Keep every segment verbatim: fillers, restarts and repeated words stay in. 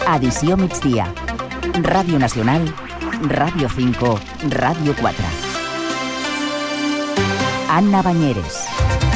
Edició migdia. Ràdio Nacional, Ràdio cinco, Ràdio quatre. Anna Banyeres.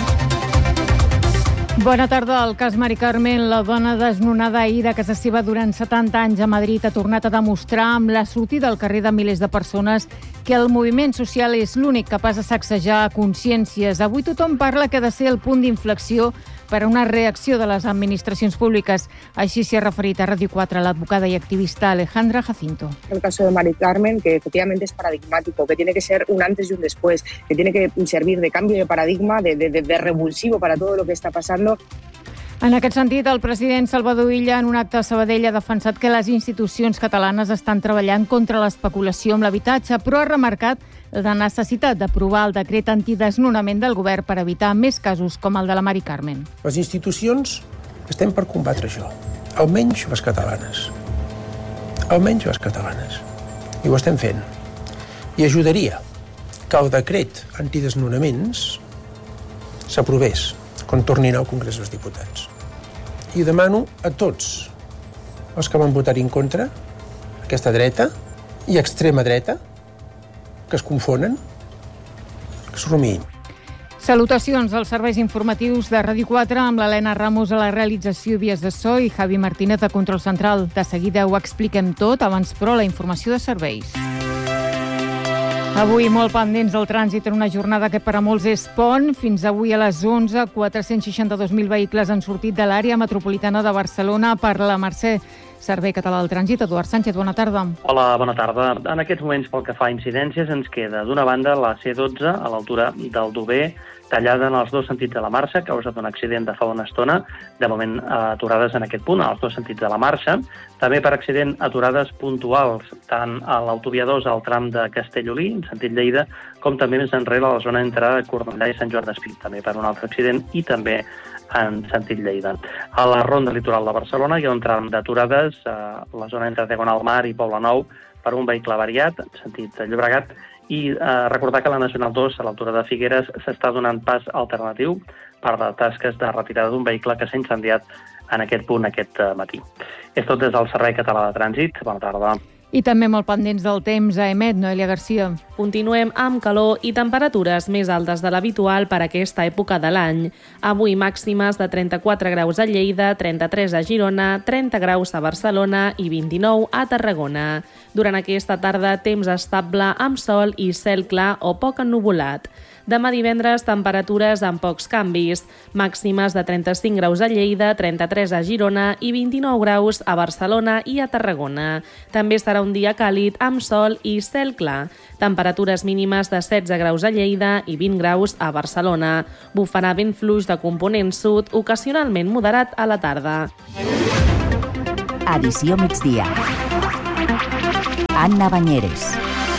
Bona tarda. El cas Mari Carmen, la dona desnonada ahir de casa seva durant setanta anys a Madrid, ha tornat a demostrar amb la sortida al carrer de milers de persones que el moviment social és l'únic capaç de sacsejar consciències. Avui tothom parla que ha de ser el punt d'inflexió per a una reacció de les administracions públiques. Així s'hi ha referit a Ràdio quatre l'advocada y activista Alejandra Jacinto. El caso de Mari Carmen, que efectivamente es paradigmático, que tiene que ser un antes y un después, que tiene que servir de cambio de paradigma, de, de, de revulsivo para todo lo que está pasando. En aquest sentit, el president Salvador Illa, en un acte a Sabadell, ha defensat que les institucions catalanes estan treballant contra l'especulació amb l'habitatge, però ha remarcat la necessitat d'aprovar el decret antidesnonament del govern per evitar més casos com el de la Mari Carmen. Les institucions estem per combatre això, almenys les catalanes. Almenys les catalanes. I ho estem fent. I ajudaria que el decret antidesnonaments s'aprovés quan tornin al Congrés dels Diputats. I demano a tots els que van votar en contra, aquesta dreta i extrema dreta, que es confonen, que s'ho rumiïn. Salutacions als serveis informatius de Ràdio quatre amb l'Helena Ramos a la realització vies de so i Javi Martínez a control central. De seguida ho expliquem tot, abans però la informació de serveis. Avui molt pendents del trànsit en una jornada que per a molts és pont. Fins avui a les onze, quatre-cents seixanta-dos mil vehicles han sortit de l'àrea metropolitana de Barcelona per la Mercè. Servei Català del Trànsit, Eduard Sánchez, bona tarda. Hola, bona tarda. En aquests moments, pel que fa a incidències, ens queda d'una banda la C dotze a l'altura del Dover, tallada en els dos sentits de la marxa, que ha causat un accident de fa una estona, de moment aturades en aquest punt, als dos sentits de la marxa. També per accident aturades puntuals, tant a l'autovia dos al tram de Castellolí, en sentit Lleida, com també més enrere a la zona d'entrada de Cornellà i Sant Joan d'Espí, també per un altre accident i també en sentit Lleida. A la ronda litoral de Barcelona hi ha un tram d'aturades a la zona entre Diagonal Mar i Poblenou per un vehicle variat, en sentit Llobregat, i eh, recordar que la Nacional dos, a l'altura de Figueres, s'està donant pas alternatiu per a tasques de retirada d'un vehicle que s'ha incendiat en aquest punt aquest matí. És tot des del Servei Català de Trànsit. Bona tarda. I també molt pendents del temps a Emet, Noelia Garcia. Continuem amb calor i temperatures més altes de l'habitual per a aquesta època de l'any. Avui màximes de trenta-quatre graus a Lleida, trenta-tres a Girona, trenta graus a Barcelona i vint-i-nou a Tarragona. Durant aquesta tarda, temps estable amb sol i cel clar o poc ennuvolat. Demà divendres, temperatures amb pocs canvis. Màximes de trenta-cinc graus a Lleida, trenta-tres a Girona i vint-i-nou graus a Barcelona i a Tarragona. També serà un dia càlid amb sol i cel clar. Temperatures mínimes de setze graus a Lleida i vint graus a Barcelona. Bufarà vent fluix de component sud, ocasionalment moderat a la tarda. Edició migdia. Anna Banyeres.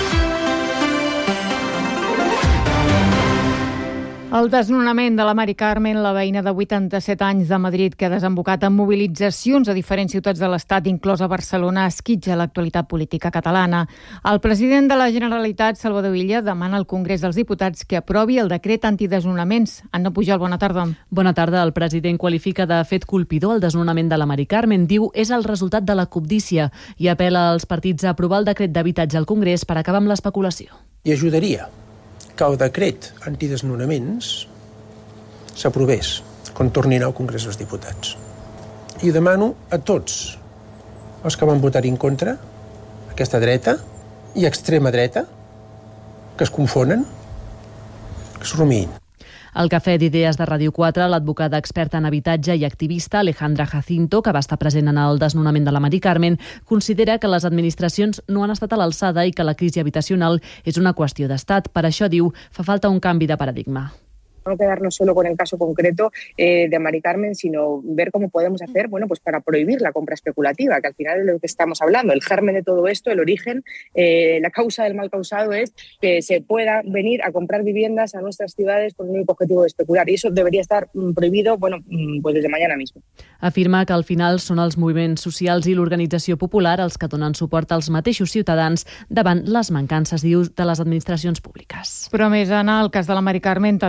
El desnonament de la Mari Carmen, la veïna de vuitanta-set anys de Madrid, que ha desembocat en mobilitzacions a diferents ciutats de l'Estat, inclosa Barcelona, esquitxa l'actualitat política catalana. El president de la Generalitat, Salvador Illa, demana al Congrés dels Diputats que aprovi el decret antidesnonaments. Anna Pujol, bona tarda. Bona tarda. El president qualifica de fet colpidor el desnonament de la Mari Carmen. Diu és el resultat de la cobdícia i apel·la als partits a aprovar el decret d'habitatge al Congrés per acabar amb l'especulació. I ajudaria que el decret antidesnonaments s'aprovés quan tornin al Congrés dels Diputats. I demano a tots els que van votar en contra, aquesta dreta i extrema dreta, que es confonen, que s'ho rumiïn. Al Cafè d'Idees de Ràdio quatre, l'advocada experta en habitatge i activista Alejandra Jacinto, que va estar present en el desnonament de la Mari Carmen, considera que les administracions no han estat a l'alçada i que la crisi habitacional és una qüestió d'estat. Per això, diu, fa falta un canvi de paradigma. No quedarnos solo con el caso concreto eh, de Mari Carmen, sino ver cómo podemos hacer, bueno, pues para prohibir la compra especulativa, que al final es de lo que estamos hablando. El germen de todo esto, el origen, eh, la causa del mal causado es que se pueda venir a comprar viviendas a nuestras ciudades con el único objetivo de especular. Y eso debería estar mm, prohibido, bueno, mm, pues desde mañana mismo. Afirma que al final són els moviments socials i l'organització popular els que donen suport als mateixos ciutadans davant les mancances, diu, de les administracions públiques. Però més, Anna, el cas de la Mari Carmen també ha aixecat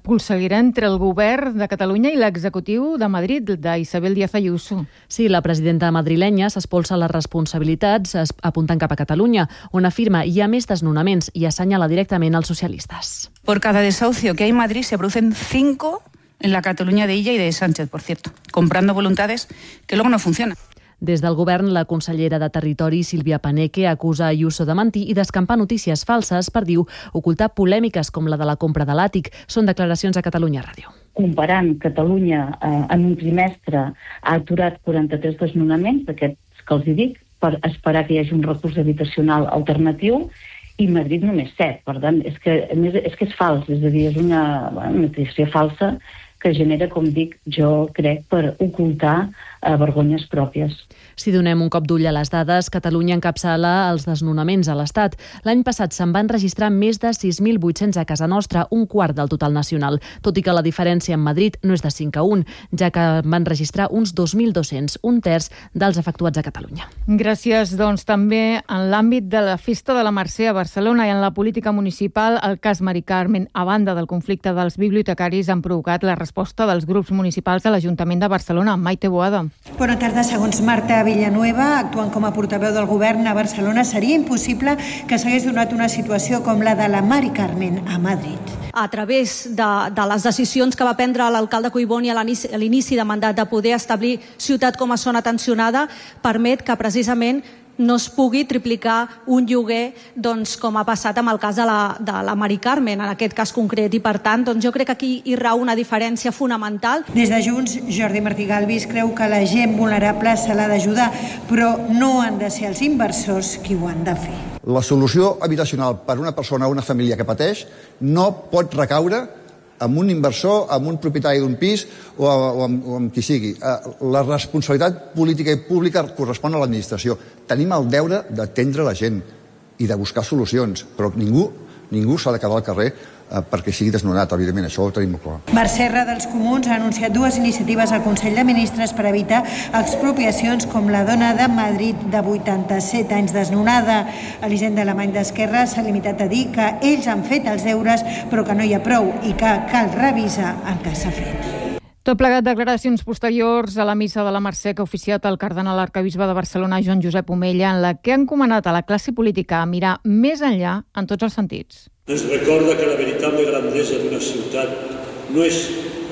polseguera entre el govern de Catalunya i l'executiu de Madrid, d'Isabel Díaz Ayuso. Sí, la presidenta madrilenya s'espolsa les responsabilitats apuntant cap a Catalunya, on afirma hi ha més desnonaments i assenyala directament als socialistes. Por cada desahucio que hay en Madrid se producen cinco en la Cataluña de Illa y de Sánchez, por cierto, comprando voluntades que luego no funcionan. Des del govern, la consellera de Territori, Sílvia Paneque, acusa Ayuso de mentir i d'escampar notícies falses per, diu, ocultar polèmiques com la de la compra de l'àtic. Són declaracions a Catalunya Ràdio. Comparant, Catalunya eh, en un trimestre ha aturat quaranta-tres desnonaments, d'aquests que els hi dic, per esperar que hi hagi un recurs habitacional alternatiu, i Madrid només set. Per tant, és que, és que és fals, és a dir, és una, una notícia falsa que genera, com dic, jo crec, per ocultar eh, vergonyes pròpies. Si donem un cop d'ull a les dades, Catalunya encapçala els desnonaments a l'Estat. L'any passat se'n van registrar més de sis mil vuit-cents a casa nostra, un quart del total nacional, tot i que la diferència amb Madrid no és de cinc a un, ja que van registrar uns dos mil dos-cents, un terç dels efectuats a Catalunya. Gràcies, doncs, també en l'àmbit de la Festa de la Mercè a Barcelona i en la política municipal, el cas Mari Carmen, a banda del conflicte dels bibliotecaris, han provocat la resposta dels grups municipals de l'Ajuntament de Barcelona. Maite Boada. Bona tarda. Segons Marta Villanueva, actuant com a portaveu del govern a Barcelona, seria impossible que s'hagués donat una situació com la de la Mari Carmen a Madrid. A través de, de les decisions que va prendre l'alcalde Collboni a l'inici de mandat de poder establir ciutat com a zona tensionada, permet que precisament no es pugui triplicar un lloguer, doncs, com ha passat amb el cas de la, de la Mari Carmen, en aquest cas concret. I, per tant, doncs, jo crec que aquí hi rau una diferència fonamental. Des de Junts, Jordi Martí Galvis creu que la gent vulnerable se l'ha d'ajudar, però no han de ser els inversors qui ho han de fer. La solució habitacional per a una persona o una família que pateix no pot recaure amb un inversor, amb un propietari d'un pis o, o, amb, o amb qui sigui. La responsabilitat política i pública correspon a l'administració. Tenim el deure d'atendre la gent i de buscar solucions, però ningú, ningú s'ha de quedar al carrer eh, perquè sigui desnonat, evidentment, això ho tenim molt clar. Marc Serra dels Comuns ha anunciat dues iniciatives al Consell de Ministres per evitar expropiacions com la dona de Madrid de vuitanta-set anys desnonada. Elisenda Alemany d'Esquerra s'ha limitat a dir que ells han fet els deures però que no hi ha prou i que cal revisar el que s'ha fet. Tot plegat declaracions posteriors a la missa de la Mercè que ha oficiat el cardenal arquebisbe de Barcelona, Joan Josep Omella, en la que ha encomanat a la classe política a mirar més enllà en tots els sentits. Ens recorda que la veritable grandesa d'una ciutat no és,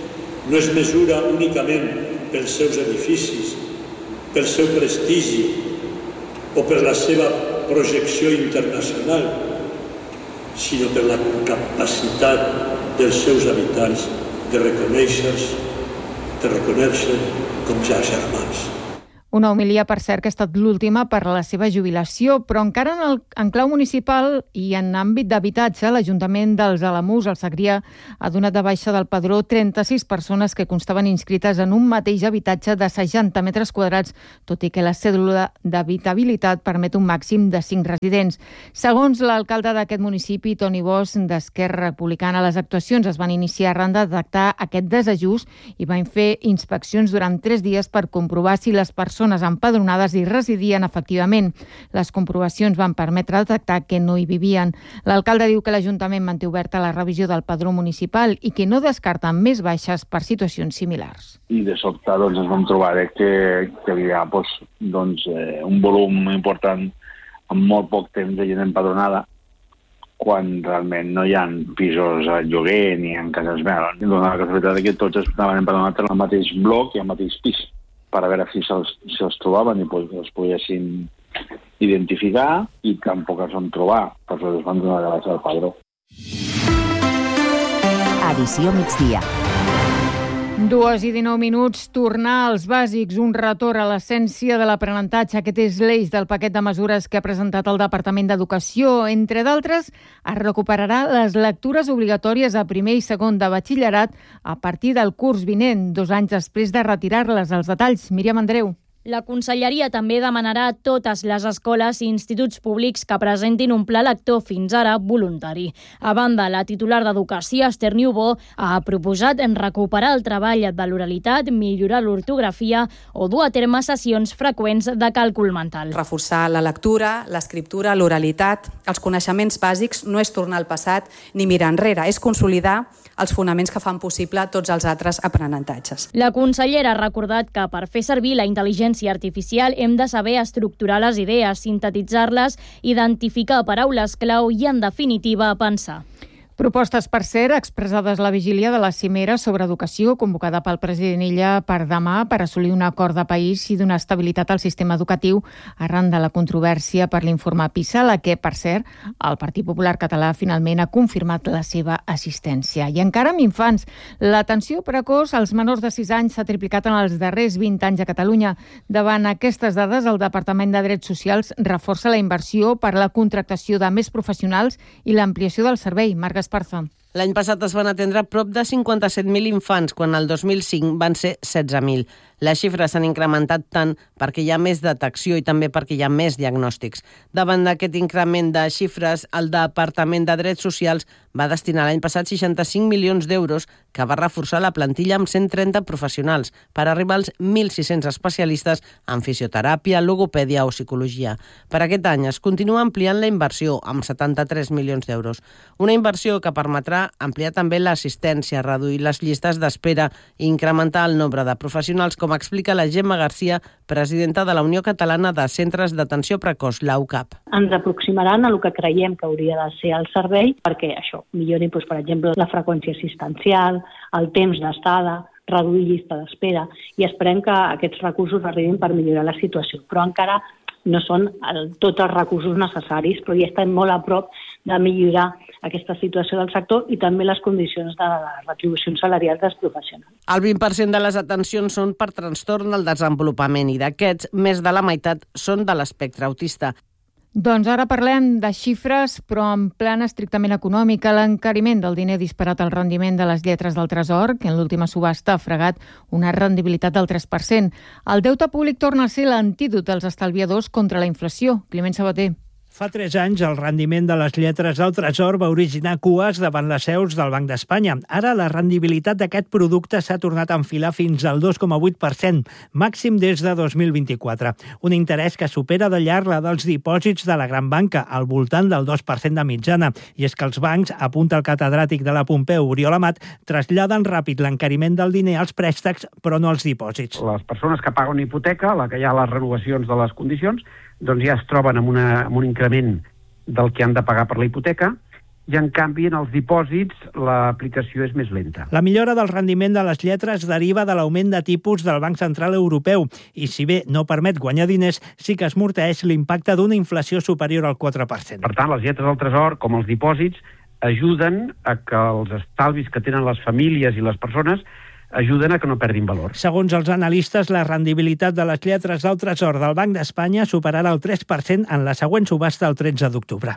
no es mesura únicament pels seus edificis, pel seu prestigi o per la seva projecció internacional, sinó per la capacitat dels seus habitants de reconèixer-se de reconèixer com ja germans. Una homilia, per cert, que ha estat l'última per a la seva jubilació, però encara en, el, en clau municipal i en àmbit d'habitatge, l'Ajuntament dels Alamús, al Segrià, ha donat de baixa del padró trenta-sis persones que constaven inscrites en un mateix habitatge de seixanta metres quadrats, tot i que la cèdula d'habitabilitat permet un màxim de cinc residents. Segons l'alcalde d'aquest municipi, Toni Bosch, d'Esquerra Republicana, les actuacions es van iniciar arran de detectar aquest desajust i van fer inspeccions durant tres dies per comprovar si les persones persones empadronades i residien efectivament. Les comprovacions van permetre detectar que no hi vivien. L'alcalde diu que l'Ajuntament manté oberta la revisió del padró municipal i que no descarta més baixes per situacions similars. I de sobte doncs, ens vam trobar eh, que, que hi havia doncs, doncs, eh, un volum important en molt poc temps de gent empadronada, quan realment no hi ha pisos a lloguer ni en cases meves. Dona la casualitat que tots estaven empadronats en el mateix bloc i el mateix pis, per a veure si se'ls, si els trobaven i pues, els poguessin identificar, i tampoc els vam trobar, perquè els van donar de baixa al padró. Edició migdia. Dues i dinou minuts, tornar als bàsics, un retorn a l'essència de l'aprenentatge. Aquest és l'eix del paquet de mesures que ha presentat el Departament d'Educació. Entre d'altres, es recuperarà les lectures obligatòries a primer i segon de batxillerat a partir del curs vinent, dos anys després de retirar-les. Els detalls, Míriam Andreu. La Conselleria també demanarà a totes les escoles i instituts públics que presentin un pla lector fins ara voluntari. A banda, la titular d'Educació, Esther Niubó, ha proposat en recuperar el treball de l'oralitat, millorar l'ortografia o dur a terme sessions freqüents de càlcul mental. Reforçar la lectura, l'escriptura, l'oralitat, els coneixements bàsics no és tornar al passat ni mirar enrere, és consolidar els fonaments que fan possible tots els altres aprenentatges. La consellera ha recordat que per fer servir la intel·ligència artificial hem de saber estructurar les idees, sintetitzar-les, identificar paraules clau i, en definitiva, pensar. Propostes, per cert, expressades a la vigília de la cimera sobre educació convocada pel president Illa per demà per assolir un acord de país i donar estabilitat al sistema educatiu arran de la controvèrsia per l'informe PISA, la que, per cert, el Partit Popular Català finalment ha confirmat la seva assistència. I encara amb infants, l'atenció precoç als menors de sis anys s'ha triplicat en els darrers vint anys a Catalunya. Davant aquestes dades, el Departament de Drets Socials reforça la inversió per la contractació de més professionals i l'ampliació del servei. Marc Esparza. L'any passat es van atendre prop de cinquanta-set mil infants, quan el dos mil cinc van ser setze mil. Les xifres s'han incrementat tant perquè hi ha més detecció i també perquè hi ha més diagnòstics. Davant d'aquest increment de xifres, el Departament de Drets Socials va destinar l'any passat seixanta-cinc milions d'euros, que va reforçar la plantilla amb cent trenta professionals per arribar als mil sis-cents especialistes en fisioteràpia, logopèdia o psicologia. Per aquest any es continua ampliant la inversió amb setanta-tres milions d'euros. Una inversió que permetrà ampliar també l'assistència, reduir les llistes d'espera i incrementar el nombre de professionals, com explica la Gemma Garcia, presidenta de la Unió Catalana de Centres d'Atenció Precoç, la U C A P. Ens aproximaran a el que creiem que hauria de ser el servei perquè això millori, doncs, per exemple, la freqüència assistencial, el temps d'estada, reduir llista d'espera, i esperem que aquests recursos arribin per millorar la situació. Però encara no són el, tots els recursos necessaris, però ja estem molt a prop de millorar aquesta situació del sector i també les condicions de les retribucions salarials dels professionals. El vint per cent de les atencions són per trastorn del desenvolupament i d'aquests, més de la meitat són de l'espectre autista. Doncs ara parlem de xifres, però en plan estrictament econòmic. L'encariment del diner ha disparat el rendiment de les lletres del Tresor, que en l'última subhasta ha fregat una rendibilitat del tres per cent. El deute públic torna a ser l'antídot dels estalviadors contra la inflació. Climent Sabater. Fa tres anys, el rendiment de les lletres del Tresor va originar cues davant les seus del Banc d'Espanya. Ara, la rendibilitat d'aquest producte s'ha tornat a enfilar fins al dos coma vuit per cent, màxim des de dos mil vint-i-quatre. Un interès que supera de llarg la dels dipòsits de la gran banca, al voltant del dos per cent de mitjana. I és que els bancs, apunta el catedràtic de la Pompeu, Oriol Amat, traslladen ràpid l'encariment del diner als préstecs, però no als dipòsits. Les persones que paguen una hipoteca, la que hi ha les renovacions de les condicions, doncs ja es troben amb, una, amb un increment del que han de pagar per la hipoteca, i en canvi en els dipòsits l'aplicació és més lenta. La millora del rendiment de les lletres deriva de l'augment de tipus del Banc Central Europeu i, si bé no permet guanyar diners, sí que esmorteix l'impacte d'una inflació superior al quatre per cent. Per tant, les lletres del Tresor, com els dipòsits, ajuden a que els estalvis que tenen les famílies i les persones ajuden a que no perdin valor. Segons els analistes, la rendibilitat de les lletres del Tresor del Banc d'Espanya superarà el tres per cent en la següent subhasta el tretze d'octubre.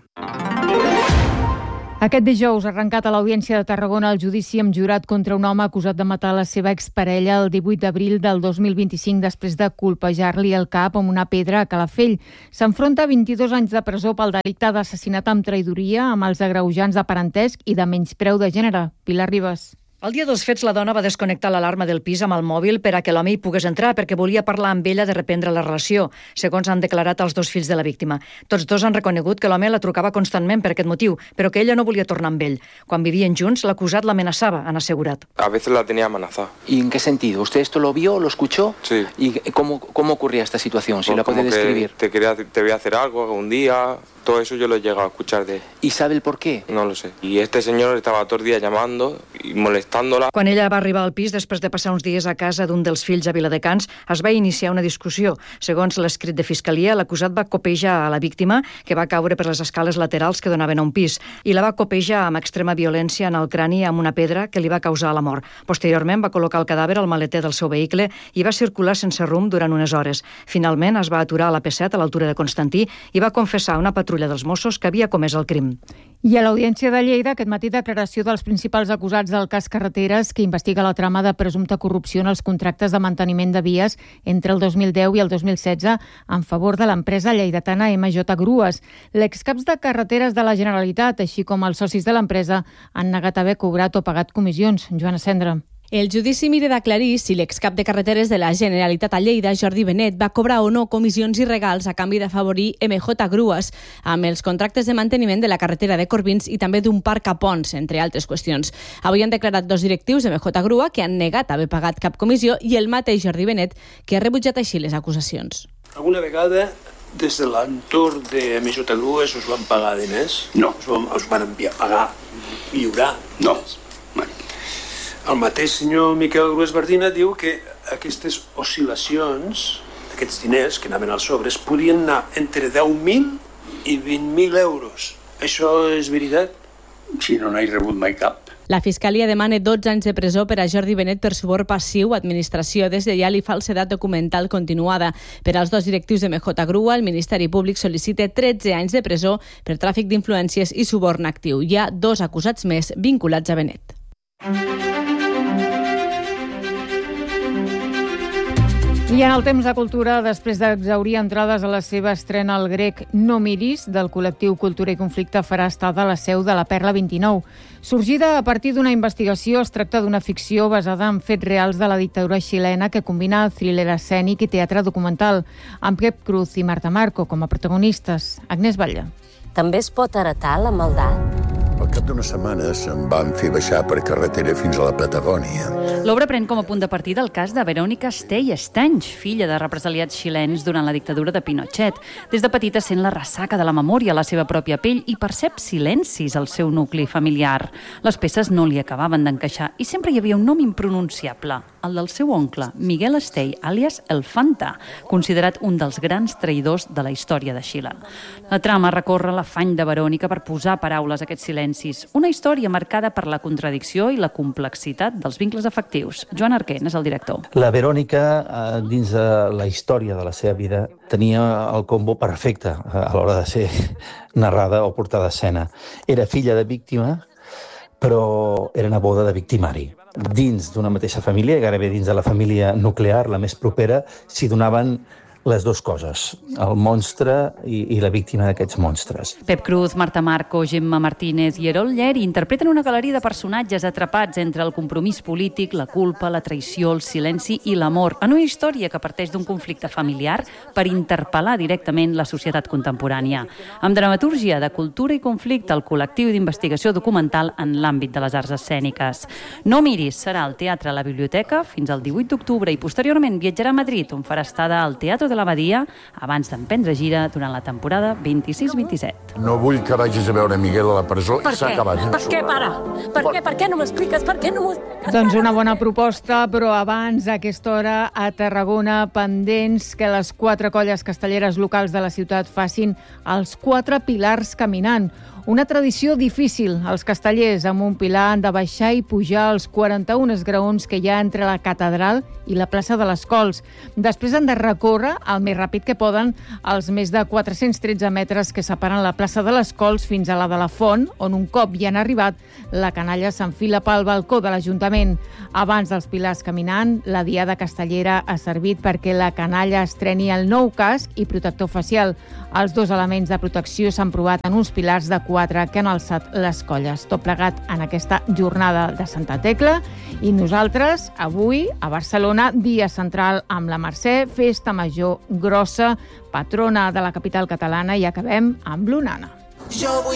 Aquest dijous ha arrencat a l'Audiència de Tarragona el judici amb jurat contra un home acusat de matar la seva exparella el divuit d'abril del dos mil vint-i-cinc després de colpejar-li el cap amb una pedra a Calafell. S'enfronta a vint-i-dos anys de presó pel delicte d'assassinat amb traïdoria, amb els agreujants de parentesc i de menyspreu de gènere. Pilar Ribas. El dia dels fets, la dona va desconnectar l'alarma del pis amb el mòbil per a que l'home hi pogués entrar, perquè volia parlar amb ella de reprendre la relació, segons han declarat els dos fills de la víctima. Tots dos han reconegut que l'home la trucava constantment per aquest motiu, però que ella no volia tornar amb ell. Quan vivien junts, l'acusat l'amenaçava, han assegurat. A veces la tenía amenazada. ¿Y en qué sentido? ¿Usted esto lo vio, lo escuchó? Sí. ¿Y cómo, cómo ocurría esta situación? Si Pues la puede describir. Te, quería, te voy a hacer algo algún día. Todo eso yo lo he llegado a escuchar de él. ¿Y sabe el por qué? No lo sé. Y este señor estaba todo el día llamando y molestándola. Quan ella va arribar al pis, després de passar uns dies a casa d'un dels fills a Viladecans, es va iniciar una discussió. Segons l'escrit de Fiscalia, l'acusat va copejar a la víctima, que va caure per les escales laterals que donaven a un pis, i la va copejar amb extrema violència en el crani amb una pedra que li va causar la mort. Posteriorment va col·locar el cadàver al maleter del seu vehicle i va circular sense rumb durant unes hores. Finalment es va aturar a la P set a l'altura de Constantí i va confessar a una patrulla dels Mossos que havia comès el crim. I a l'Audiència de Lleida, aquest matí, declaració dels principals acusats del cas Carles Carreteres, que investiga la trama de presumpta corrupció en els contractes de manteniment de vies entre el dos mil deu i el dos mil setze en favor de l'empresa lleidatana M J Grues. L'excaps de Carreteres de la Generalitat, així com els socis de l'empresa, han negat haver cobrat o pagat comissions. Joana Cendra. El judici mira d'aclarir si l'excap de Carreteres de la Generalitat a Lleida, Jordi Benet, va cobrar o no comissions i regals a canvi d'afavorir M J Grues amb els contractes de manteniment de la carretera de Corbins i també d'un parc a Ponts, entre altres qüestions. Avui han declarat dos directius de M J Grua que han negat haver pagat cap comissió i el mateix Jordi Benet, que ha rebutjat així les acusacions. Alguna vegada des de l'entorn de M J Grues us van pagar diners? No. Us van, us van enviar a pagar, lliurar? No. El mateix senyor Miquel Grues Bardina diu que aquestes oscil·lacions, aquests diners que anaven als sobres, podien anar entre deu mil i vint mil euros. Això és veritat? Si no n'he rebut mai cap. La Fiscalia demana dotze anys de presó per a Jordi Benet per suborn passiu, administració deslleial i falsedat documental continuada. Per als dos directius de M J Grua, el Ministeri Públic sol·licita tretze anys de presó per tràfic d'influències i suborn actiu. Hi ha dos acusats més vinculats a Benet. I en el temps de cultura, després d'exhaurir entrades a la seva estrena al grec No miris, del col·lectiu Cultura i Conflicte, farà estada a la seu de la Perla vint-i-nou. Sorgida a partir d'una investigació, es tracta d'una ficció basada en fets reals de la dictadura xilena que combina thriller escènic i teatre documental, amb Pep Cruz i Marta Marco com a protagonistes. Agnès Batlle. També es pot heretar la maldat. Al cap d'unes setmanes em van fer baixar per carretera fins a la Patagònia. L'obra pren com a punt de partida el cas de Verónica Stey Estanys, filla de represaliats xilens durant la dictadura de Pinochet. Des de petita sent la ressaca de la memòria a la seva pròpia pell i percep silencis al seu nucli familiar. Les peces no li acabaven d'encaixar i sempre hi havia un nom impronunciable, el del seu oncle, Miguel Stey, àlies El Fanta, considerat un dels grans traïdors de la història de Xile. La trama recorre l'afany de Verónica per posar paraules a aquests silencis, una història marcada per la contradicció i la complexitat dels vincles afectius. Joan Arquén és el director. La Verónica, dins de la història de la seva vida, tenia el combo perfecte a l'hora de ser narrada o portada a escena. Era filla de víctima, però era neboda de victimari. Dins d'una mateixa família, gairebé dins de la família nuclear, la més propera, s'hi donaven les dues coses, el monstre i, i la víctima d'aquests monstres. Pep Cruz, Marta Marco, Gemma Martínez i Erol Lleri interpreten una galeria de personatges atrapats entre el compromís polític, la culpa, la traïció, el silenci i l'amor, en una història que parteix d'un conflicte familiar per interpel·lar directament la societat contemporània. Amb dramatúrgia de cultura i conflicte, el col·lectiu d'investigació documental en l'àmbit de les arts escèniques. No miris serà al Teatre a la Biblioteca fins al divuit d'octubre i posteriorment viatjarà a Madrid, on farà estada al Teatre de l'Abadia abans d'emprendre gira durant la temporada vint-i-sis vint-i-set. No vull que vagis a veure Miguel a la presó. Per S'ha què? acabat. Per què, pare? Per què? Per què no m'expliques? Per què no m'ho... Doncs una bona proposta, però abans, a aquesta hora, a Tarragona, pendents que les quatre colles castelleres locals de la ciutat facin els quatre pilars caminant. Una tradició difícil. Els castellers, amb un pilar, han de baixar i pujar els quaranta-un esgraons que hi ha entre la catedral i la plaça de les Cols. Després han de recórrer, el més ràpid que poden, els més de quatre-cents tretze metres que separen la plaça de les Cols fins a la de la Font, on un cop hi han arribat, la canalla s'enfila pel balcó de l'Ajuntament. Abans dels pilars caminant, la diada castellera ha servit perquè la canalla estreni el nou casc i protector facial. Els dos elements de protecció s'han provat en uns pilars de quatre que han alçat les colles. Tot plegat en aquesta jornada de Santa Tecla. I nosaltres, avui, a Barcelona, dia central amb la Mercè, festa major grossa, patrona de la capital catalana, i acabem amb l'Onana.